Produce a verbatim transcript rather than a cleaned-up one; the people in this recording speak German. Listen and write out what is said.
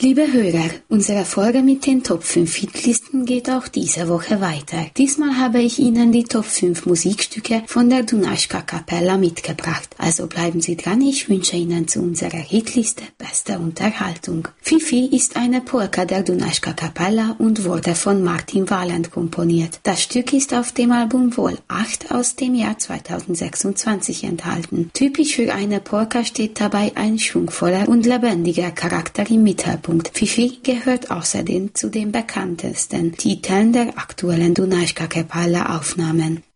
Liebe Hörer, unsere Folge mit den Top fünf Hitlisten geht auch diese Woche weiter. Diesmal habe ich Ihnen die Top fünf Musikstücke von der Dunajska Kapella mitgebracht. Also bleiben Sie dran, ich wünsche Ihnen zu unserer Hitliste beste Unterhaltung. Fifi ist eine Polka der Dunajska Kapella und wurde von Martin Valent komponiert. Das Stück ist auf dem Album Vol acht aus dem Jahr zweitausendsechsundzwanzig enthalten. Typisch für eine Polka steht dabei ein schwungvoller und lebendiger Charakter im Mittelpunkt. Fifi gehört außerdem zu den bekanntesten Titeln der aktuellen Dunajska Kapella Aufnahmen.